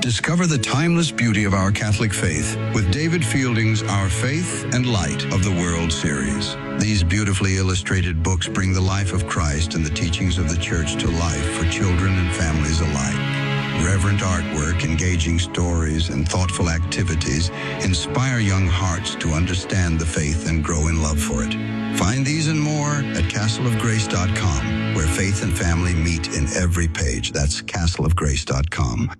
Discover the timeless beauty of our Catholic faith with David Fielding's Our Faith and Light of the World series. These beautifully illustrated books bring the life of Christ and the teachings of the Church to life for children and families alike. Reverent artwork, engaging stories, and thoughtful activities inspire young hearts to understand the faith and grow in love for it. Find these and more at castleofgrace.com, where faith and family meet in every page. That's castleofgrace.com.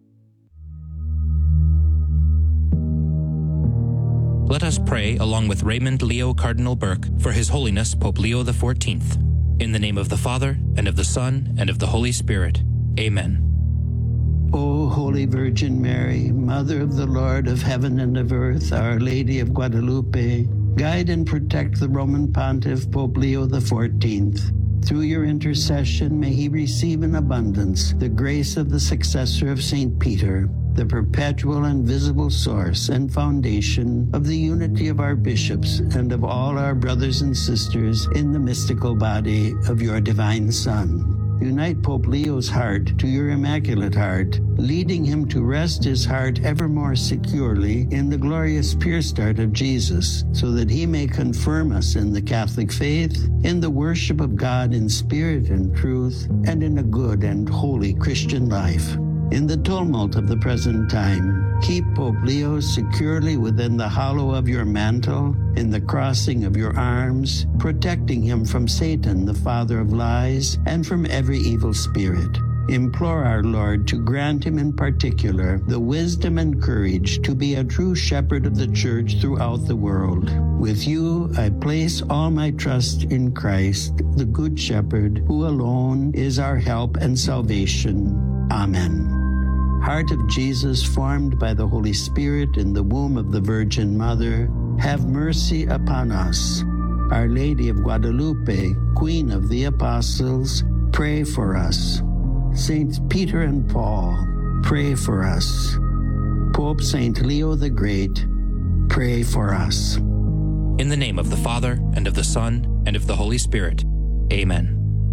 Let us pray along with Raymond Leo Cardinal Burke for His Holiness Pope Leo XIV. In the name of the Father, and of the Son, and of the Holy Spirit. Amen. O Holy Virgin Mary, Mother of the Lord of heaven and of earth, Our Lady of Guadalupe, guide and protect the Roman Pontiff Pope Leo XIV. Through your intercession, may he receive in abundance the grace of the successor of St. Peter, the perpetual and visible source and foundation of the unity of our bishops and of all our brothers and sisters in the mystical body of your divine Son. Unite Pope Leo's heart to your Immaculate Heart, leading him to rest his heart ever more securely in the glorious pure start of Jesus, so that he may confirm us in the Catholic faith, in the worship of God in spirit and truth, and in a good and holy Christian life. In the tumult of the present time, keep Pope Leo securely within the hollow of your mantle, in the crossing of your arms, protecting him from Satan, the father of lies, and from every evil spirit. Implore our Lord to grant him in particular the wisdom and courage to be a true shepherd of the Church throughout the world. With you, I place all my trust in Christ, the Good Shepherd, who alone is our help and salvation. Amen. Heart of Jesus, formed by the Holy Spirit in the womb of the Virgin Mother, have mercy upon us. Our Lady of Guadalupe, Queen of the Apostles, pray for us. Saints Peter and Paul, pray for us. Pope St. Leo the Great, pray for us. In the name of the Father, and of the Son, and of the Holy Spirit. Amen.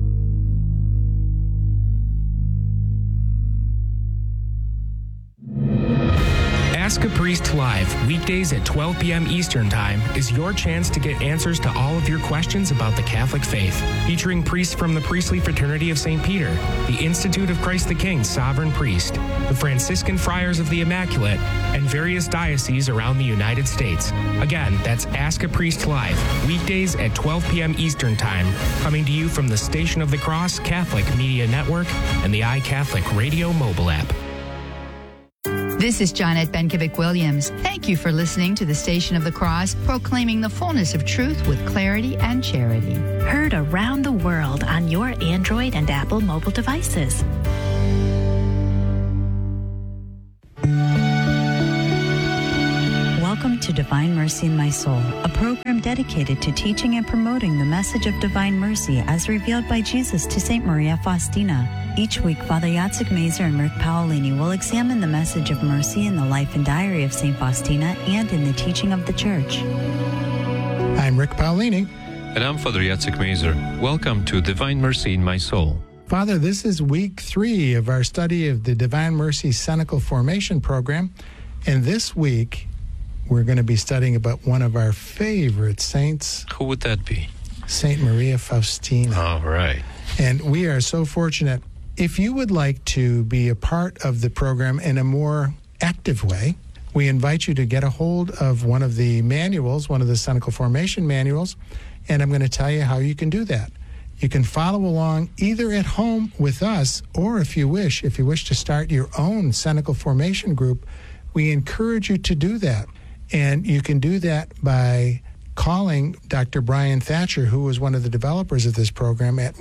Ask a Priest Live, weekdays at 12 p.m. Eastern Time, is your chance to get answers to all of your questions about the Catholic faith. Featuring priests from the Priestly Fraternity of St. Peter, the Institute of Christ the King Sovereign Priest, the Franciscan Friars of the Immaculate, and various dioceses around the United States. Again, that's Ask a Priest Live, weekdays at 12 p.m. Eastern Time, coming to you from the Station of the Cross Catholic Media Network and the iCatholic Radio mobile app. This is Janet Benkovic-Williams. Thank you for listening to the Station of the Cross, proclaiming the fullness of truth with clarity and charity. Heard around the world on your Android and Apple mobile devices. Welcome to Divine Mercy in My Soul, a program dedicated to teaching and promoting the message of divine mercy as revealed by Jesus to St. Maria Faustina. Each week, Father Jacek Mazer and Rick Paolini will examine the message of mercy in the life and diary of St. Faustina and in the teaching of the Church. I'm Rick Paolini. And I'm Father Jacek Mazer. Welcome to Divine Mercy in My Soul. Father, this is week 3 of our study of the Divine Mercy Cenacle Formation Program. And this week, we're going to be studying about one of our favorite saints. Who would that be? St. Maria Faustina. All right. And we are so fortunate. If you would like to be a part of the program in a more active way, we invite you to get a hold of one of the manuals, one of the Cenacle Formation manuals, and I'm going to tell you how you can do that. You can follow along either at home with us, or if you wish to start your own Cenacle Formation group, we encourage you to do that. And you can do that by calling Dr. Brian Thatcher, who was one of the developers of this program, at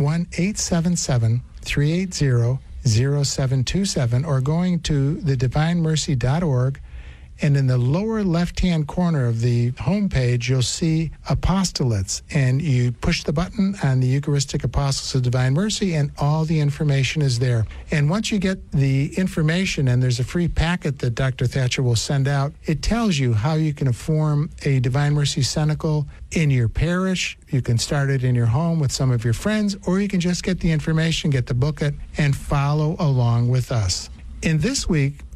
1-877-380-0727, or going to thedivinemercy.org, and in the lower left-hand corner of the homepage, you'll see apostolates, and you push the button on the Eucharistic Apostles of Divine Mercy, and all the information is there. And once you get the information, and there's a free packet that Dr. Thatcher will send out, it tells you how you can form a Divine Mercy Cenacle in your parish. You can start it in your home with some of your friends, or you can just get the information, get the booklet, and follow along with us. In this week,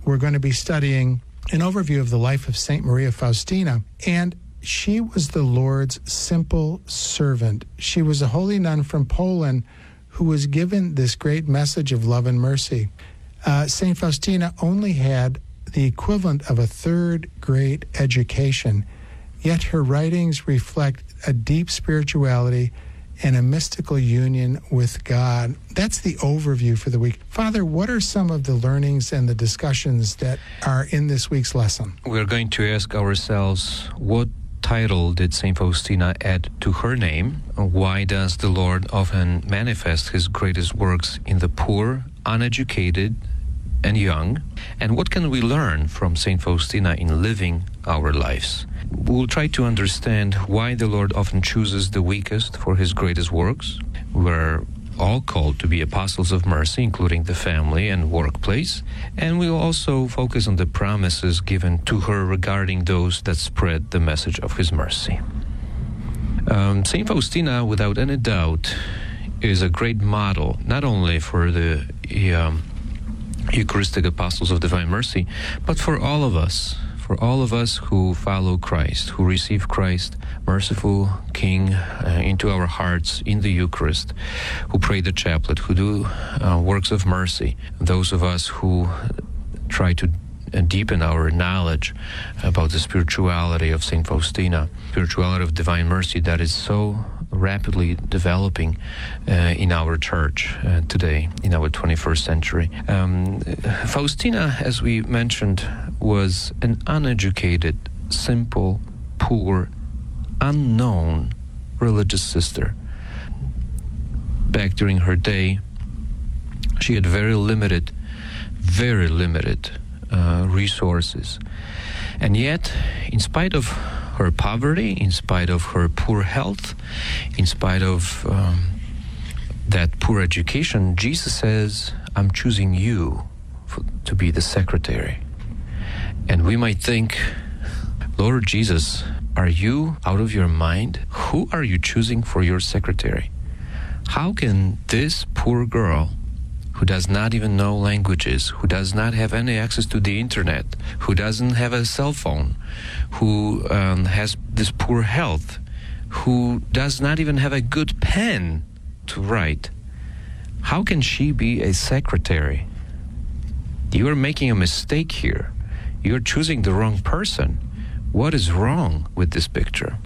we're going to be studying an overview of the life of St. Maria Faustina, and she was the Lord's simple servant. She was a holy nun from Poland who was given this great message of love and mercy. St. Faustina only had the equivalent of a third-grade education, yet her writings reflect a deep spirituality and a mystical union with God. That's the overview for the week. Father, what are some of the learnings and the discussions that are in this week's lesson? We're going to ask ourselves, what title did St. Faustina add to her name? Why does the Lord often manifest his greatest works in the poor, uneducated, and young? And what can we learn from St. Faustina in living our lives? We'll try to understand why the Lord often chooses the weakest for his greatest works. We're all called to be apostles of mercy, including the family and workplace. And we'll also focus on the promises given to her regarding those that spread the message of his mercy. St. Faustina, without any doubt, is a great model, not only for the Eucharistic apostles of divine mercy, but for all of us who follow Christ, who receive Christ, merciful King, into our hearts in the Eucharist, who pray the chaplet, who do works of mercy, those of us who try to deepen our knowledge about the spirituality of St. Faustina, spirituality of divine mercy that is so rapidly developing in our church today, in our 21st century. Faustina, as we mentioned, was an uneducated, simple, poor, unknown religious sister. Back during her day, she had very limited resources. And yet, in spite of her poverty, in spite of her poor health, in spite of that poor education, Jesus says, I'm choosing you to be the secretary. And we might think, Lord Jesus, are you out of your mind? Who are you choosing for your secretary? How can this poor girl, who does not even know languages, who does not have any access to the internet, who doesn't have a cell phone, who has this poor health, who does not even have a good pen to write, how can she be a secretary? You are making a mistake here. You're choosing the wrong person. What is wrong with this picture?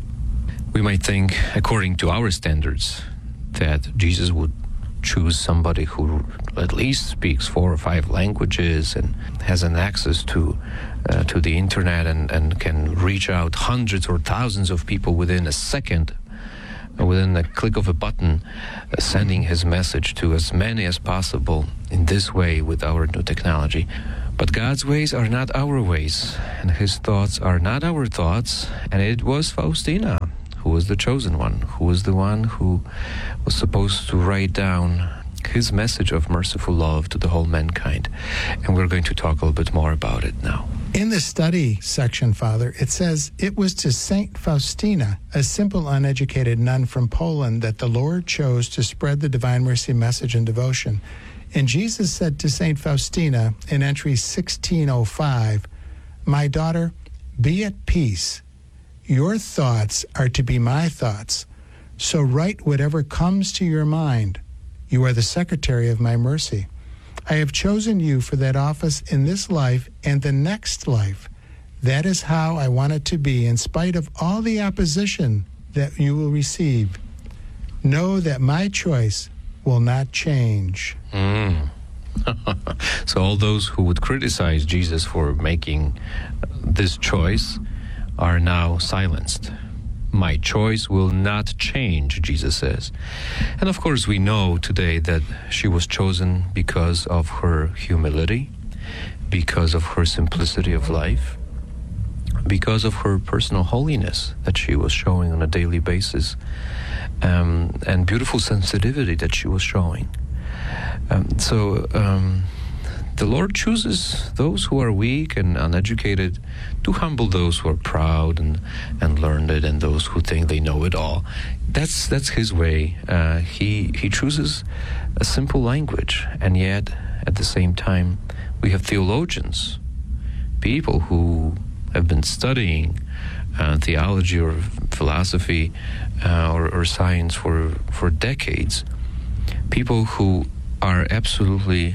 We might think, according to our standards, that Jesus would choose somebody who at least speaks 4 or 5 languages and has an access to the internet and can reach out hundreds or thousands of people within a second, within a click of a button, sending his message to as many as possible in this way with our new technology. But God's ways are not our ways, and his thoughts are not our thoughts, and it was Faustina who was the chosen one, who was the one who was supposed to write down his message of merciful love to the whole mankind. And we're going to talk a little bit more about it now. In the study section, Father, it says, it was to St. Faustina, a simple, uneducated nun from Poland, that the Lord chose to spread the Divine Mercy message and devotion. And Jesus said to St. Faustina in entry 1605, "My daughter, be at peace. Your thoughts are to be my thoughts. So write whatever comes to your mind. You are the secretary of my mercy. I have chosen you for that office in this life and the next life. That is how I want it to be, in spite of all the opposition that you will receive. Know that my choice will not change." So all those who would criticize Jesus for making this choice are now silenced. My choice will not change, Jesus says. And of course we know today that she was chosen because of her humility, because of her simplicity of life, because of her personal holiness that she was showing on a daily basis, and beautiful sensitivity that she was showing. The Lord chooses those who are weak and uneducated to humble those who are proud and learned, and those who think they know it all. That's his way. He chooses a simple language, and yet at the same time, we have theologians, people who have been studying theology or philosophy or science for decades, people who are absolutely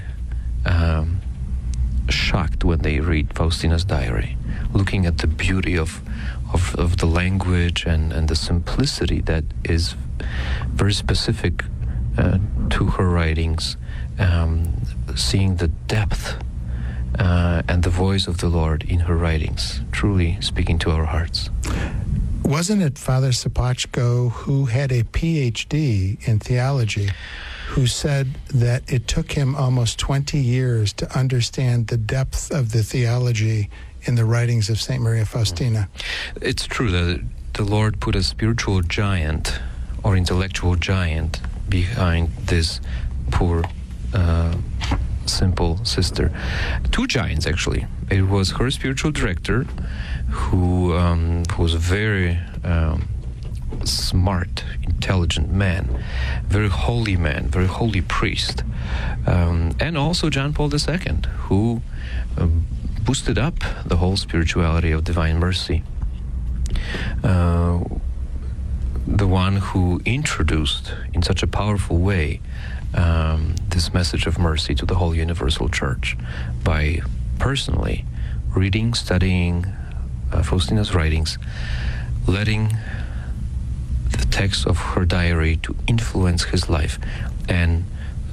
shocked when they read Faustina's diary, looking at the beauty of the language and the simplicity that is very specific to her writings, seeing the depth and the voice of the Lord in her writings, truly speaking to our hearts. Wasn't it Father Sopocko, who had a PhD in theology, who said that it took him almost 20 years to understand the depth of the theology in the writings of St. Maria Faustina? It's true that the Lord put a spiritual giant or intellectual giant behind this poor simple sister. Two giants, actually. It was her spiritual director, who was a very smart, intelligent man, very holy priest, and also John Paul II, who boosted up the whole spirituality of Divine Mercy. The one who introduced in such a powerful way this message of mercy to the whole universal church by personally reading, studying Faustina's writings, letting the text of her diary to influence his life. And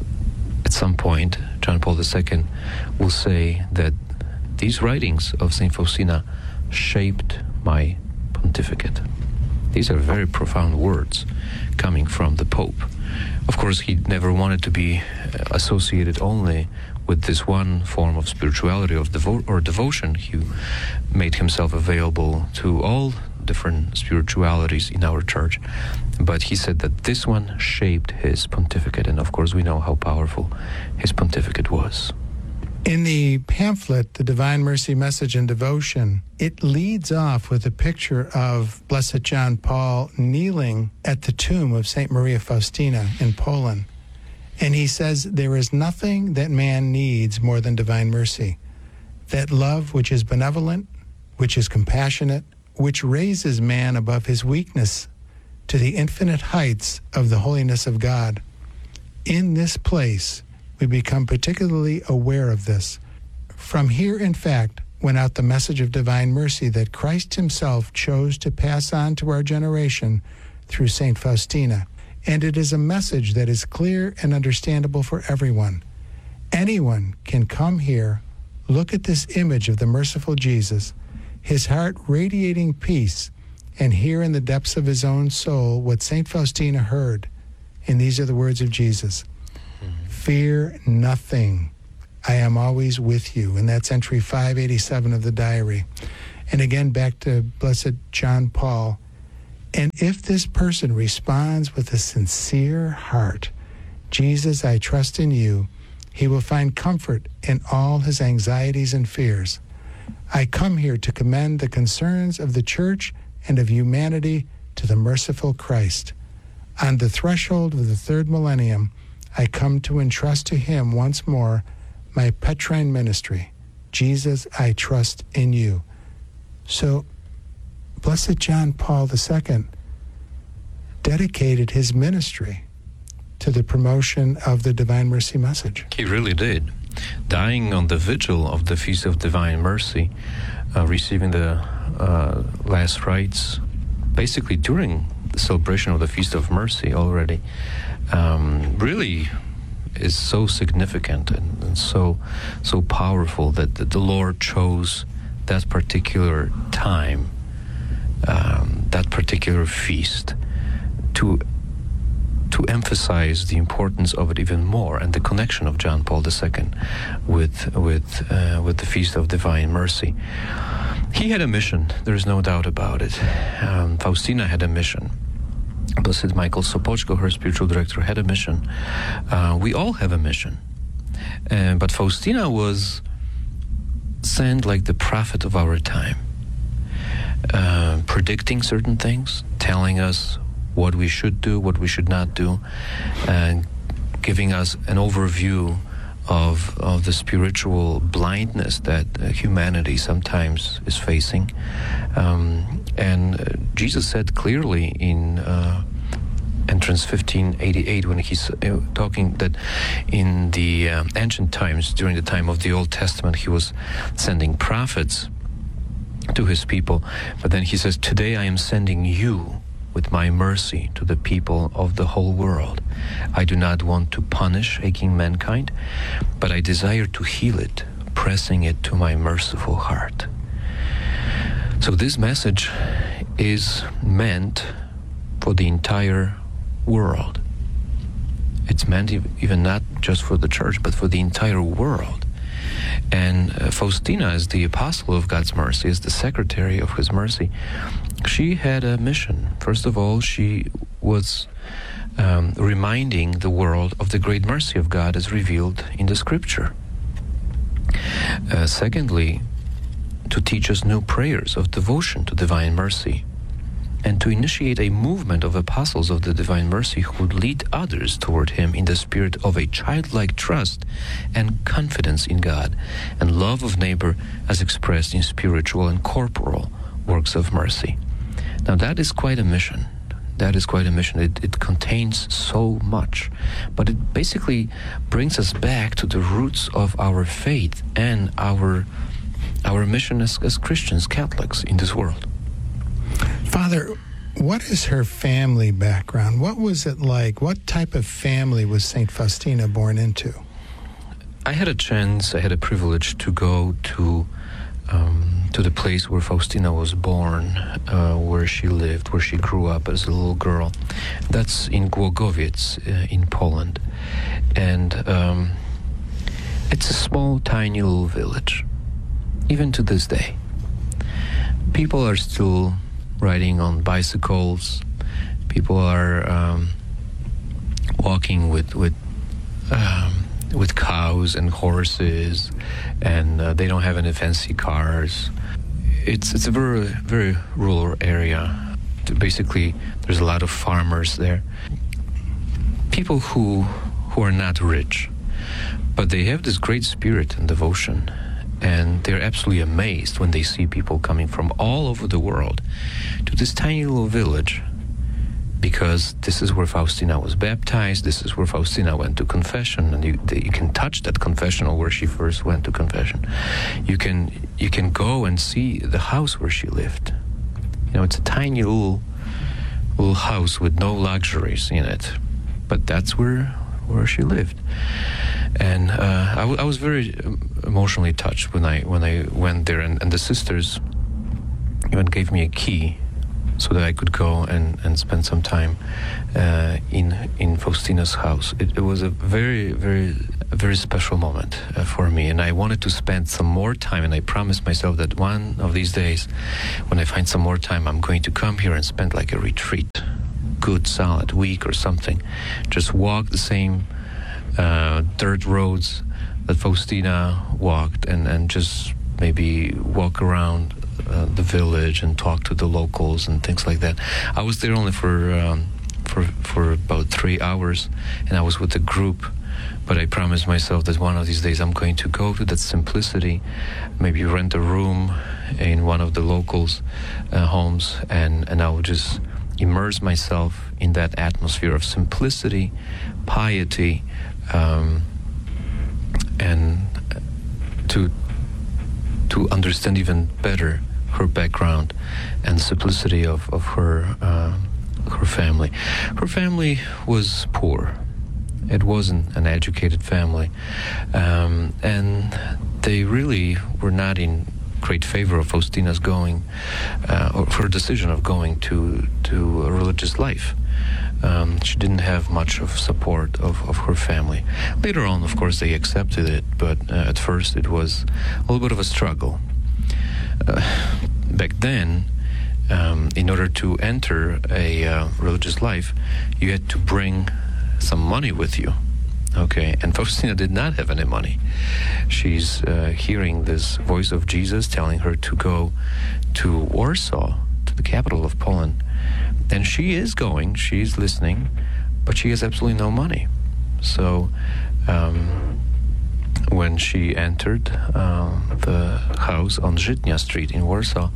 at some point, John Paul II will say that these writings of St. Faustina shaped my pontificate. These are very profound words coming from the Pope. Of course, he never wanted to be associated only with this one form of spirituality or devotion. He made himself available to all different spiritualities in our church. But he said that this one shaped his pontificate, and of course we know how powerful his pontificate was. In the pamphlet, The Divine Mercy Message and Devotion, it leads off with a picture of Blessed John Paul kneeling at the tomb of St. Maria Faustina in Poland. And he says, there is nothing that man needs more than divine mercy. That love which is benevolent, which is compassionate, which raises man above his weakness to the infinite heights of the holiness of God. In this place, we become particularly aware of this. From here, in fact, went out the message of divine mercy that Christ himself chose to pass on to our generation through St. Faustina. And it is a message that is clear and understandable for everyone. Anyone can come here, look at this image of the merciful Jesus, his heart radiating peace, and hear in the depths of his own soul what St. Faustina heard. And these are the words of Jesus. Fear nothing. I am always with you. And that's entry 587 of the diary. And again, back to Blessed John Paul. And if this person responds with a sincere heart, Jesus, I trust in you, he will find comfort in all his anxieties and fears. I come here to commend the concerns of the church and of humanity to the merciful Christ. On the threshold of the third millennium, I come to entrust to him once more my Petrine ministry. Jesus, I trust in you. So, Blessed John Paul II dedicated his ministry to the promotion of the Divine Mercy message. He really did. Dying on the vigil of the Feast of Divine Mercy, receiving the last rites, basically during the celebration of the Feast of Mercy already, really is so significant and so powerful that the Lord chose that particular time, that particular feast, to emphasize the importance of it even more, and the connection of John Paul II with the Feast of Divine Mercy. He had a mission. There is no doubt about it. Faustina had a mission. Blessed Michael Sopocko, her spiritual director, had a mission. We all have a mission. But Faustina was sent like the prophet of our time, predicting certain things, telling us what we should do, what we should not do, and giving us an overview of the spiritual blindness that humanity sometimes is facing. And Jesus said clearly in Entrance 1588, when he's talking that in the ancient times, during the time of the Old Testament, he was sending prophets to his people. But then he says, "Today I am sending you with my mercy to the people of the whole world. I do not want to punish aching mankind, but I desire to heal it, pressing it to my merciful heart." So this message is meant for the entire world. It's meant even not just for the church, but for the entire world. And Faustina, as the apostle of God's mercy, as the secretary of His mercy, she had a mission. First of all, she was reminding the world of the great mercy of God as revealed in the Scripture. Secondly, to teach us new prayers of devotion to divine mercy, and to initiate a movement of apostles of the divine mercy who would lead others toward Him in the spirit of a childlike trust and confidence in God, and love of neighbor as expressed in spiritual and corporal works of mercy. Now that is quite a mission. That is quite a mission. It contains so much, but it basically brings us back to the roots of our faith and our mission as Christians, Catholics in this world. Father, what is her family background? What was it like? What type of family was St. Faustina born into? I had a privilege to go to the place where Faustina was born, where she lived, where she grew up as a little girl. That's in Głogowiec in Poland. And it's a small, tiny little village, even to this day. People are still riding on bicycles. People are walking with cows and horses, and they don't have any fancy cars. It's a very, very rural area. Basically, there's a lot of farmers there. People who are not rich, but they have this great spirit and devotion. And they're absolutely amazed when they see people coming from all over the world to this tiny little village, because this is where Faustina was baptized, this is where Faustina went to confession, and you can touch that confessional where she first went to confession. You can go and see the house where she lived. You know, it's a tiny little house with no luxuries in it, but that's where she lived. And I was very emotionally touched when I went there, and the sisters even gave me a key so that I could go and spend some time in Faustina's house. It was a very, very, very special moment for me, and I wanted to spend some more time, and I promised myself that one of these days, when I find some more time, I'm going to come here and spend like a retreat, good solid week or something, just walk the same dirt roads that Faustina walked, and just maybe walk around the village and talk to the locals and things like that. I was there only for about 3 hours, and I was with a group, but I promised myself that one of these days I'm going to go to that simplicity, maybe rent a room in one of the locals' homes, and I will just immerse myself in that atmosphere of simplicity, piety, and to understand even better her background and the simplicity of her family. Her family was poor. It wasn't an educated family, and they really were not in great favor of Faustina's going, or her decision of going to a religious life. She didn't have much of support of her family. Later on, of course, they accepted it, but at first it was a little bit of a struggle. Back then, in order to enter a religious life, you had to bring some money with you. Okay, and Faustina did not have any money. She's hearing this voice of Jesus telling her to go to Warsaw, to the capital of Poland. And she is going, she's listening, but she has absolutely no money. So when she entered the house on Żytnia Street in Warsaw.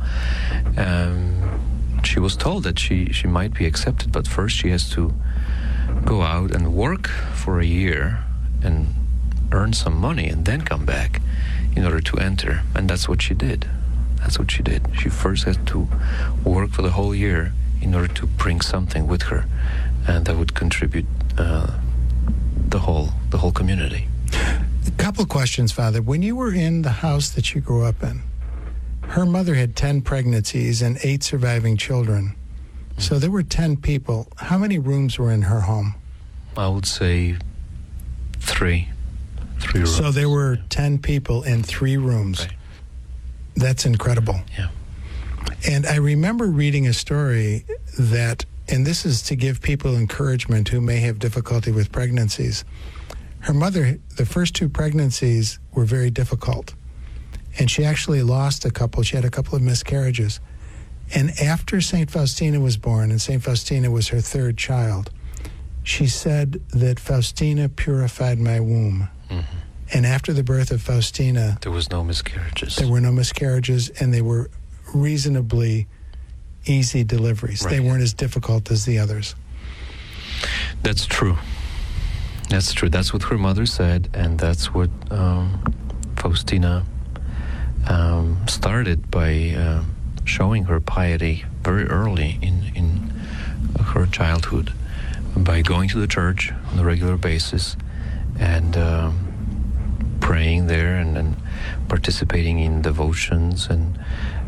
She was told that she might be accepted, but first she has to go out and work for a year and earn some money and then come back in order to enter. And that's what she did. She first had to work for the whole year in order to bring something with her, and that would contribute the whole community. A couple questions, Father. When you were in the house that you grew up in, her mother had 10 pregnancies and 8 surviving children. So there were 10 people. How many rooms were in her home? I would say 3 rooms. So there were 10 people in 3 rooms. Right. That's incredible. Yeah. And I remember reading a story that, and this is to give people encouragement who may have difficulty with pregnancies. Her mother, the first 2 pregnancies were very difficult. And she actually lost a couple. She had a couple of miscarriages. And after St. Faustina was born, and St. Faustina was her 3rd child, she said that Faustina purified my womb. Mm-hmm. And after the birth of Faustina, there was no miscarriages. There were no miscarriages, and they were reasonably easy deliveries. Right. They weren't as difficult as the others. That's true. That's what her mother said, and that's what Faustina started by showing her piety very early in her childhood, by going to the church on a regular basis and praying there and participating in devotions and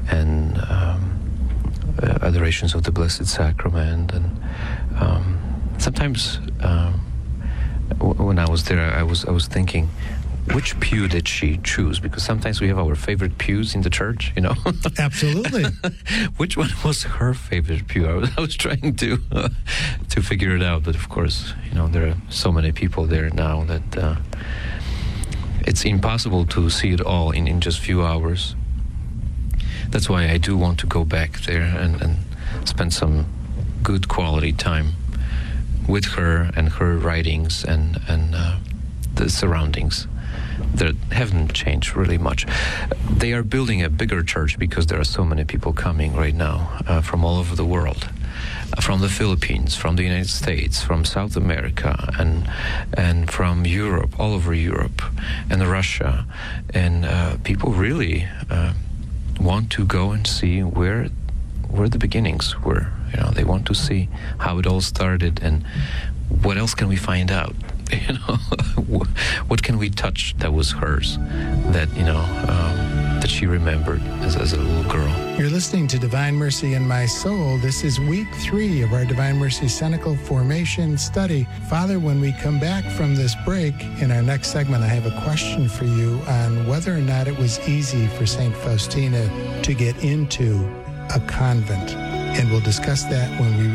adorations of the Blessed Sacrament. And sometimes when I was there, I was thinking, which pew did she choose? Because sometimes we have our favorite pews in the church, you know. Absolutely. Which one was her favorite pew? I was trying to figure it out, but of course, you know, there are so many people there now that it's impossible to see it all in just a few hours. That's why I do want to go back there and spend some good quality time with her and her writings and the surroundings that haven't changed really much. They are building a bigger church because there are so many people coming right now from all over the world, from the Philippines, from the United States, from South America, and from Europe, all over Europe, and Russia. And people really want to go and see where the beginnings were. You know, they want to see how it all started and what else can we find out. You know, what can we touch that was hers, that, you know, that she remembered as a little girl. You're listening to Divine Mercy in My Soul. This is week 3 of our Divine Mercy Cenacle Formation study. Father, when we come back from this break, in our next segment, I have a question for you on whether or not it was easy for St. Faustina to get into a convent. And we'll discuss that when we